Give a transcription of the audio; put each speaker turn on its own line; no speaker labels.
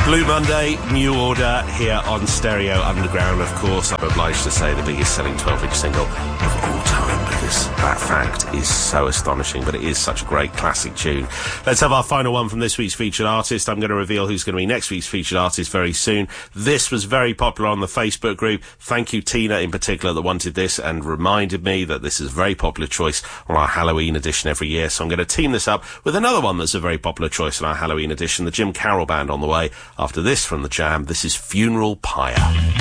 Blue Monday, New Order, here on Stereo Underground. Of course, I'm obliged to say the biggest selling 12-inch single of all time, because that fact is so astonishing, but it is such a great classic tune. Let's have our final one from this week's featured artist. I'm going to reveal who's going to be next week's featured artist very soon. This was very popular on the Facebook group. Thank you, Tina, in particular, that wanted this and reminded me that this is a very popular choice on our Halloween edition every year. So I'm going to team this up with another one that's a very popular choice on our Halloween edition, the Jim Carroll Band on the way. After this from the Jam, this is Funeral Pyre.